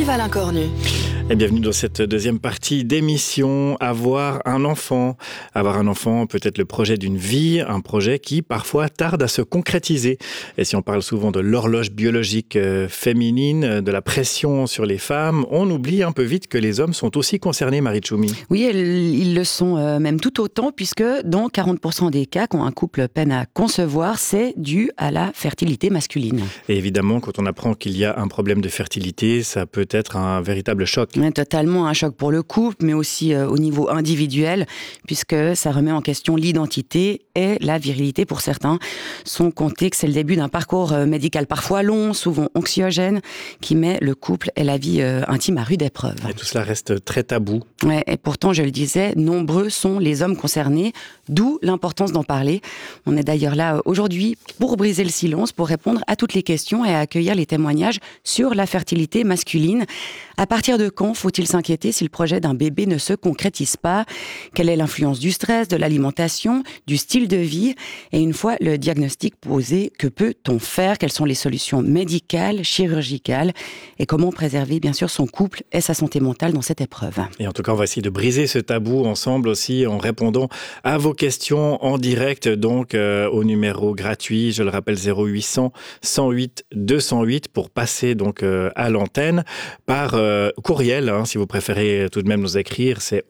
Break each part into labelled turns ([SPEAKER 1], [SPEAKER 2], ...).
[SPEAKER 1] Vive Alain Cornu.
[SPEAKER 2] Et bienvenue dans cette deuxième partie d'émission. Avoir un enfant, peut-être le projet d'une vie, un projet qui parfois tarde à se concrétiser. Et si on parle souvent de l'horloge biologique féminine, de la pression sur les femmes, on oublie un peu vite que les hommes sont aussi concernés, Marie Tchoumi.
[SPEAKER 3] Oui, ils le sont même tout autant, puisque dans 40% des cas, quand un couple peine à concevoir, c'est dû à la fertilité masculine.
[SPEAKER 2] Et évidemment, quand on apprend qu'il y a un problème de fertilité, ça peut être un véritable choc.
[SPEAKER 3] Totalement un choc pour le couple, mais aussi au niveau individuel, puisque ça remet en question l'identité et la virilité pour certains. Sans compter que c'est le début d'un parcours médical parfois long, souvent anxiogène, qui met le couple et la vie intime à rude épreuve.
[SPEAKER 2] Et tout cela reste très tabou.
[SPEAKER 3] Ouais, et pourtant, je le disais, nombreux sont les hommes concernés, d'où l'importance d'en parler. On est d'ailleurs là aujourd'hui pour briser le silence, pour répondre à toutes les questions et à accueillir les témoignages sur la fertilité masculine. À partir de quand faut-il s'inquiéter si le projet d'un bébé ne se concrétise pas? Quelle est l'influence du stress, de l'alimentation, du style de vie? Et une fois le diagnostic posé, que peut-on faire? Quelles sont les solutions médicales, chirurgicales? Et comment préserver, bien sûr, son couple et sa santé mentale dans cette épreuve?
[SPEAKER 2] Et en tout cas, on va essayer de briser ce tabou ensemble aussi en répondant à vos questions en direct, donc au numéro gratuit, je le rappelle, 0800 108 208 pour passer donc à l'antenne par courriel, si vous préférez tout de même nous écrire, c'est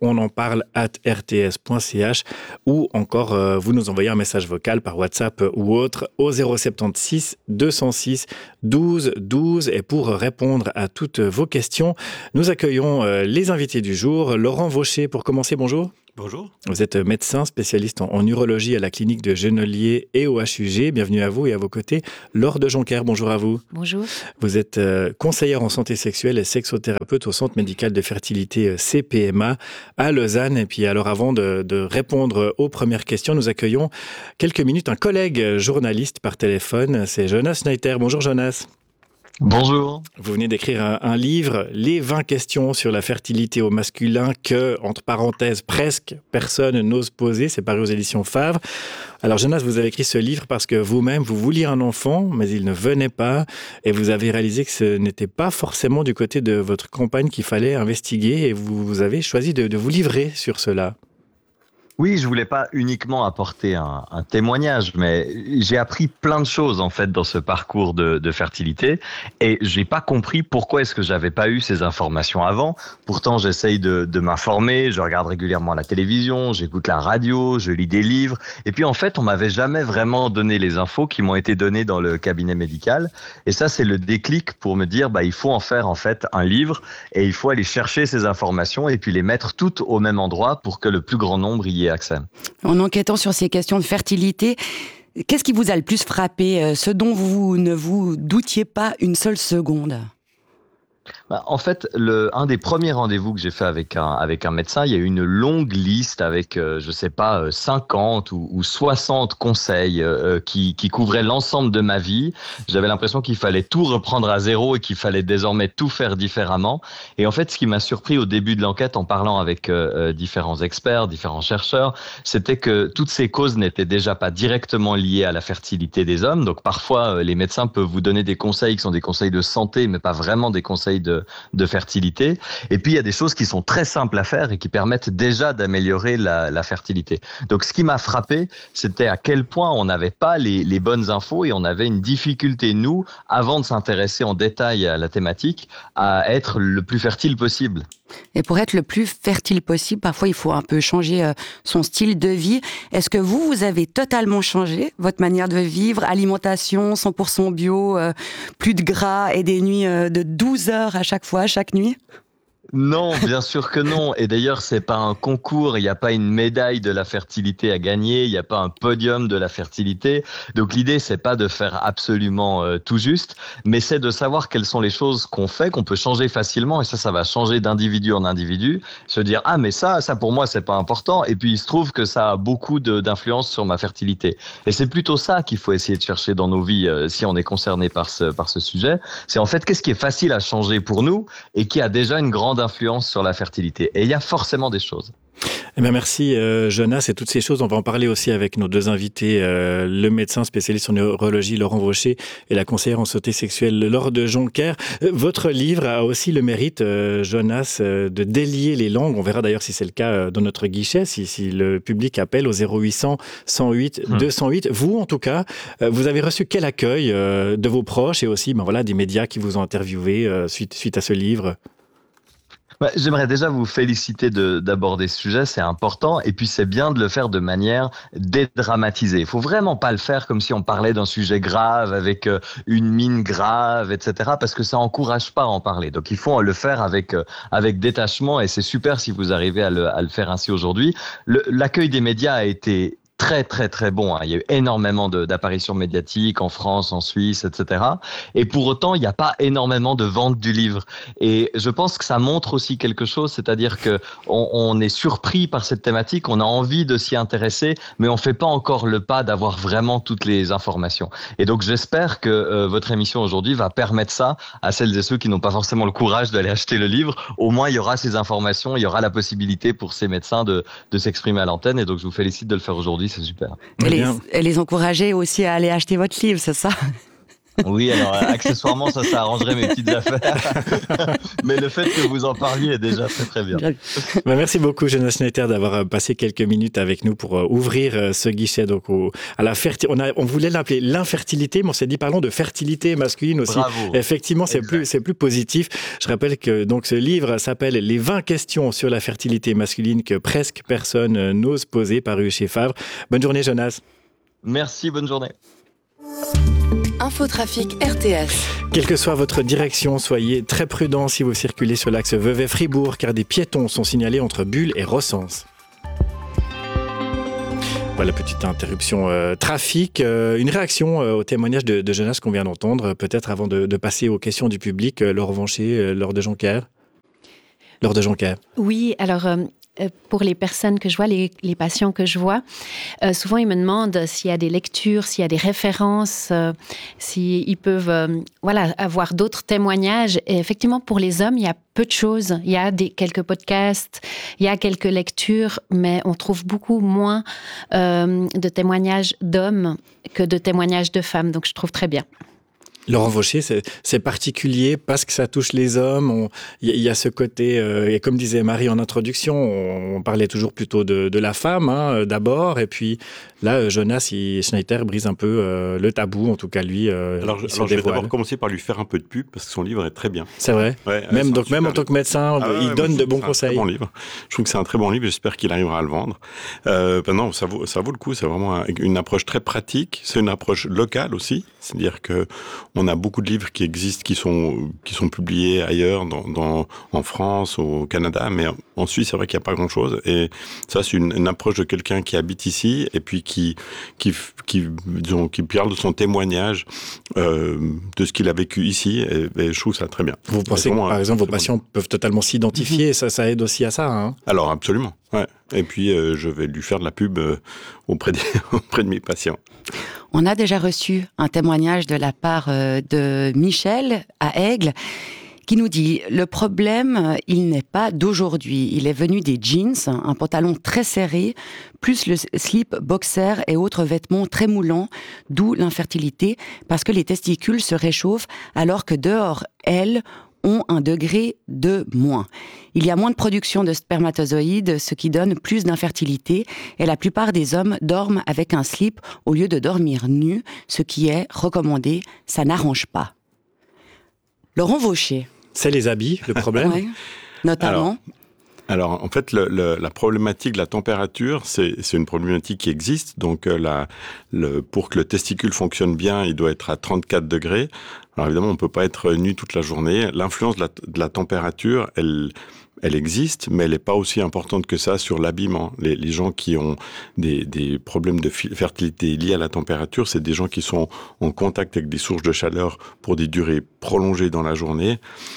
[SPEAKER 2] onenparle@rts.ch ou encore vous nous envoyez un message vocal par WhatsApp ou autre au 076 206 12 12. Et pour répondre à toutes vos questions, nous accueillons les invités du jour. Laurent Vaucher, pour commencer, bonjour.
[SPEAKER 4] Bonjour.
[SPEAKER 2] Vous êtes médecin spécialiste en urologie à la clinique de Genolier et au HUG. Bienvenue à vous et à vos côtés, Laure de Jonquère. Bonjour à vous.
[SPEAKER 5] Bonjour.
[SPEAKER 2] Vous êtes conseillère en santé sexuelle et sexothérapeute au Centre médical de fertilité CPMA à Lausanne. Et puis alors avant de répondre aux premières questions, nous accueillons quelques minutes un collègue journaliste par téléphone. C'est Jonas Schneider. Bonjour Jonas.
[SPEAKER 4] Bonjour.
[SPEAKER 2] Vous venez d'écrire un livre, Les 20 questions sur la fertilité au masculin que, entre parenthèses, presque personne n'ose poser. C'est paru aux éditions Favre. Alors Jonas, vous avez écrit ce livre parce que vous-même, vous vouliez un enfant, mais il ne venait pas. Et vous avez réalisé que ce n'était pas forcément du côté de votre compagne qu'il fallait investiguer. Et vous avez choisi de vous livrer sur cela.
[SPEAKER 4] Oui, je voulais pas uniquement apporter un témoignage, mais j'ai appris plein de choses en fait dans ce parcours de fertilité et j'ai pas compris pourquoi est-ce que j'avais pas eu ces informations avant. Pourtant, j'essaye de m'informer, je regarde régulièrement la télévision, j'écoute la radio, je lis des livres et puis en fait, on m'avait jamais vraiment donné les infos qui m'ont été données dans le cabinet médical et ça c'est le déclic pour me dire il faut en faire en fait un livre et il faut aller chercher ces informations et puis les mettre toutes au même endroit pour que le plus grand nombre y ait accès.
[SPEAKER 3] En enquêtant sur ces questions de fertilité, qu'est-ce qui vous a le plus frappé, ce dont vous ne vous doutiez pas une seule seconde ?
[SPEAKER 4] En fait, un des premiers rendez-vous que j'ai fait avec un médecin, il y a eu une longue liste avec, 50 ou 60 conseils qui couvraient l'ensemble de ma vie. J'avais l'impression qu'il fallait tout reprendre à zéro et qu'il fallait désormais tout faire différemment. Et en fait, ce qui m'a surpris au début de l'enquête en parlant avec différents experts, différents chercheurs, c'était que toutes ces causes n'étaient déjà pas directement liées à la fertilité des hommes. Donc parfois, les médecins peuvent vous donner des conseils qui sont des conseils de santé, mais pas vraiment des conseils de fertilité. Et puis, il y a des choses qui sont très simples à faire et qui permettent déjà d'améliorer la fertilité. Donc, ce qui m'a frappé, c'était à quel point on n'avait pas les bonnes infos et on avait une difficulté, nous, avant de s'intéresser en détail à la thématique, à être le plus fertile possible.
[SPEAKER 3] Et pour être le plus fertile possible, parfois, il faut un peu changer son style de vie. Est-ce que vous avez totalement changé votre manière de vivre, alimentation 100% bio, plus de gras et des nuits de 12 heures à chaque fois, chaque nuit ?
[SPEAKER 4] Non, bien sûr que non. Et d'ailleurs, c'est pas un concours, il n'y a pas une médaille de la fertilité à gagner, il n'y a pas un podium de la fertilité. Donc l'idée, c'est pas de faire absolument tout juste, mais c'est de savoir quelles sont les choses qu'on fait, qu'on peut changer facilement. Et ça va changer d'individu en individu. Se dire, mais ça pour moi, c'est pas important. Et puis, il se trouve que ça a beaucoup d'influence sur ma fertilité. Et c'est plutôt ça qu'il faut essayer de chercher dans nos vies si on est concerné par ce sujet. C'est en fait, qu'est-ce qui est facile à changer pour nous et qui a déjà une grande influence sur la fertilité. Et il y a forcément des choses.
[SPEAKER 2] Eh bien, merci Jonas, et toutes ces choses, on va en parler aussi avec nos deux invités, le médecin spécialiste en neurologie Laurent Vaucher et la conseillère en santé sexuelle Laure de Joncker. Votre livre a aussi le mérite, Jonas, de délier les langues. On verra d'ailleurs si c'est le cas dans notre guichet, si le public appelle au 0800 108 208. Vous, en tout cas, vous avez reçu quel accueil de vos proches et aussi des médias qui vous ont interviewé suite à ce livre?
[SPEAKER 4] J'aimerais déjà vous féliciter d'aborder ce sujet, c'est important, et puis c'est bien de le faire de manière dédramatisée. Il faut vraiment pas le faire comme si on parlait d'un sujet grave, avec une mine grave, etc., parce que ça encourage pas à en parler. Donc il faut le faire avec détachement, et c'est super si vous arrivez à le faire ainsi aujourd'hui. L'accueil des médias a été très très très bon. Il y a eu énormément d'apparitions médiatiques en France, en Suisse, etc. Et pour autant, il n'y a pas énormément de vente du livre. Et je pense que ça montre aussi quelque chose, c'est-à-dire que on est surpris par cette thématique, on a envie de s'y intéresser, mais on fait pas encore le pas d'avoir vraiment toutes les informations. Et donc j'espère que votre émission aujourd'hui va permettre ça à celles et ceux qui n'ont pas forcément le courage d'aller acheter le livre. Au moins, il y aura ces informations, il y aura la possibilité pour ces médecins de s'exprimer à l'antenne. Et donc je vous félicite de le faire aujourd'hui. C'est super.
[SPEAKER 3] Et les encourager aussi à aller acheter votre livre, c'est ça?
[SPEAKER 4] Oui, alors accessoirement, ça arrangerait mes petites affaires. Mais le fait que vous en parliez est déjà très très bien.
[SPEAKER 2] Merci beaucoup, Jonas Schneider, d'avoir passé quelques minutes avec nous pour ouvrir ce guichet. Donc à la on voulait l'appeler l'infertilité, mais on s'est dit parlons de fertilité masculine aussi.
[SPEAKER 4] Bravo.
[SPEAKER 2] Effectivement, c'est plus positif. Je rappelle que donc ce livre s'appelle Les 20 questions sur la fertilité masculine que presque personne n'ose poser, paru chez Favre. Bonne journée, Jonas.
[SPEAKER 4] Merci, bonne journée.
[SPEAKER 1] Infotrafic RTS.
[SPEAKER 2] Quelle que soit votre direction, soyez très prudents si vous circulez sur l'axe Vevey-Fribourg, car des piétons sont signalés entre Bulle et Rossens. Voilà, petite interruption trafic. Une réaction au témoignage de Jonas qu'on vient d'entendre, peut-être avant de passer aux questions du public. Laure Vaucher, Laure de Joncker. Laure de Joncker.
[SPEAKER 5] Oui, alors... pour les personnes que je vois, les patients que je vois, souvent ils me demandent s'il y a des lectures, s'il y a des références, s'ils peuvent avoir d'autres témoignages. Et effectivement, pour les hommes, il y a peu de choses. Il y a quelques podcasts, il y a quelques lectures, mais on trouve beaucoup moins de témoignages d'hommes que de témoignages de femmes. Donc je trouve très bien.
[SPEAKER 2] Laurent Vaucher, c'est particulier parce que ça touche les hommes. Il y a ce côté, et comme disait Marie en introduction, on parlait toujours plutôt de la femme d'abord, et puis là, Jonas Schneider brise un peu le tabou, en tout cas lui.
[SPEAKER 6] Alors je vais d'abord commencer par lui faire un peu de pub parce que son livre est très bien.
[SPEAKER 2] C'est vrai.
[SPEAKER 6] Ouais,
[SPEAKER 2] même en tant que médecin, il donne de bons conseils.
[SPEAKER 6] C'est un très bon livre. Je trouve que c'est un très bon livre. J'espère qu'il arrivera à le vendre. Non, ça vaut le coup. C'est vraiment une approche très pratique. C'est une approche locale aussi, c'est-à-dire que on a beaucoup de livres qui existent, qui sont publiés ailleurs, en France, au Canada, mais en Suisse, c'est vrai qu'il n'y a pas grand-chose. Et ça, c'est une approche de quelqu'un qui habite ici et puis qui parle de son témoignage, de ce qu'il a vécu ici. Et je trouve ça très bien.
[SPEAKER 2] Vous pensez que, par exemple, vos patients peuvent totalement s'identifier, ça aide aussi à ça, hein?
[SPEAKER 6] Alors, absolument. Ouais. Et puis, je vais lui faire de la pub auprès de mes patients.
[SPEAKER 3] On a déjà reçu un témoignage de la part de Michel à Aigle qui nous dit « Le problème, il n'est pas d'aujourd'hui. Il est venu des jeans, un pantalon très serré, plus le slip boxer et autres vêtements très moulants, d'où l'infertilité, parce que les testicules se réchauffent alors que dehors, elles ont 1 degré de moins. Il y a moins de production de spermatozoïdes, ce qui donne plus d'infertilité, et la plupart des hommes dorment avec un slip au lieu de dormir nus, ce qui est recommandé, ça n'arrange pas. » Laurent Vaucher.
[SPEAKER 2] C'est les habits, le problème?
[SPEAKER 3] Oui, notamment.
[SPEAKER 6] Alors, en fait, la problématique de la température, c'est une problématique qui existe. Donc, pour que le testicule fonctionne bien, il doit être à 34 degrés. Alors, évidemment, on ne peut pas être nu toute la journée. L'influence de la température, elle existe, mais elle n'est pas aussi importante que ça sur l'habillement. Les gens qui ont des problèmes de fertilité liés à la température, c'est des gens qui sont en contact avec des sources de chaleur pour des durées prolongées dans la journée.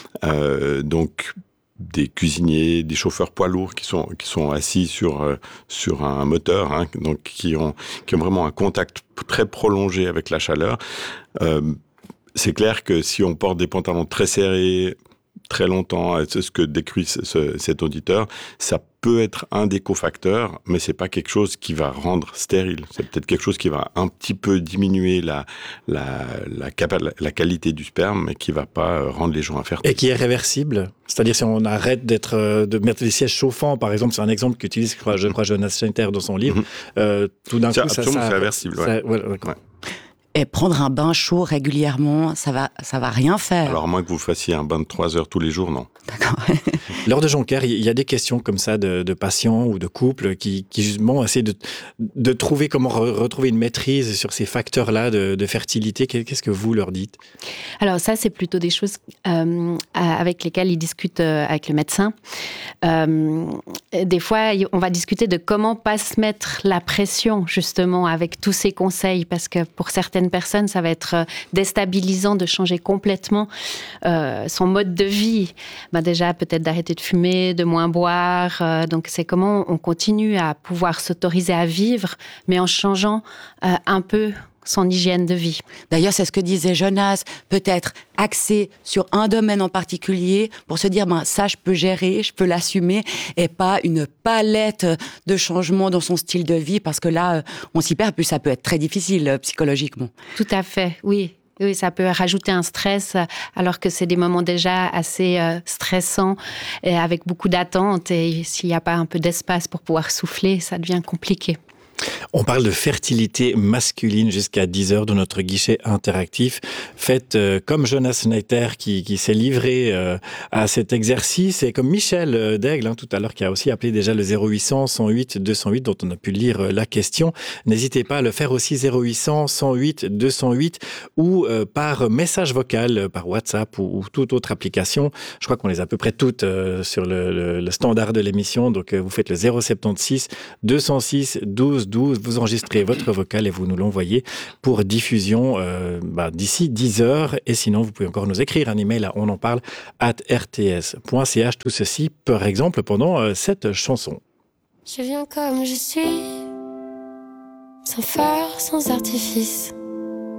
[SPEAKER 6] Donc, des cuisiniers, des chauffeurs poids lourds qui sont assis sur un moteur, hein, donc qui ont vraiment un contact très prolongé avec la chaleur. C'est clair que si on porte des pantalons très serrés, très longtemps, c'est ce que décrit cet auditeur, ça peut être un des cofacteurs, mais c'est pas quelque chose qui va rendre stérile. C'est peut-être quelque chose qui va un petit peu diminuer la qualité du sperme, mais qui va pas rendre les gens infertiles.
[SPEAKER 2] Et qui est réversible. C'est-à-dire si on arrête de mettre des sièges chauffants, par exemple, c'est un exemple qu'utilise, je crois, Jonas Schneider dans son livre. Tout d'un coup,
[SPEAKER 6] c'est réversible. Ouais.
[SPEAKER 2] Voilà, d'accord.
[SPEAKER 6] Ouais.
[SPEAKER 3] Et prendre un bain chaud régulièrement, ça va rien faire.
[SPEAKER 6] Alors, à moins que vous fassiez un bain de 3 heures tous les jours, non.
[SPEAKER 3] D'accord.
[SPEAKER 2] Lors de Jonker, il y a des questions comme ça de patients ou de couples qui justement essaient de trouver comment retrouver une maîtrise sur ces facteurs-là de fertilité. Qu'est-ce que vous leur dites?
[SPEAKER 5] Alors ça, c'est plutôt des choses avec lesquelles ils discutent avec le médecin. Des fois, on va discuter de comment pas se mettre la pression, justement, avec tous ces conseils, parce que pour certaines personnes, ça va être déstabilisant de changer complètement son mode de vie. Déjà, peut-être d'arrêter de fumer, de moins boire. Donc, c'est comment on continue à pouvoir s'autoriser à vivre, mais en changeant un peu son hygiène de vie.
[SPEAKER 3] D'ailleurs, c'est ce que disait Jonas, peut-être axé sur un domaine en particulier pour se dire, ça, je peux gérer, je peux l'assumer, et pas une palette de changements dans son style de vie, parce que là, on s'y perd, puis ça peut être très difficile psychologiquement.
[SPEAKER 5] Tout à fait, oui. Oui, ça peut rajouter un stress alors que c'est des moments déjà assez stressants et avec beaucoup d'attentes. Et s'il n'y a pas un peu d'espace pour pouvoir souffler, ça devient compliqué.
[SPEAKER 2] On parle de fertilité masculine jusqu'à 10h dans notre guichet interactif. Faites comme Jonas Schneider qui s'est livré à cet exercice, et comme Michel Daigle, tout à l'heure, qui a aussi appelé déjà le 0800 108 208, dont on a pu lire la question. N'hésitez pas à le faire aussi, 0800 108 208, ou par message vocal, par WhatsApp ou toute autre application. Je crois qu'on les a à peu près toutes sur le standard de l'émission. Donc vous faites le 076 206 12 12, vous enregistrez votre vocal et vous nous l'envoyez pour diffusion d'ici 10h. Et sinon, vous pouvez encore nous écrire un email à onenparle@rts.ch. Tout ceci, par exemple, pendant cette chanson.
[SPEAKER 1] Je viens comme je suis, sans phare, sans artifice.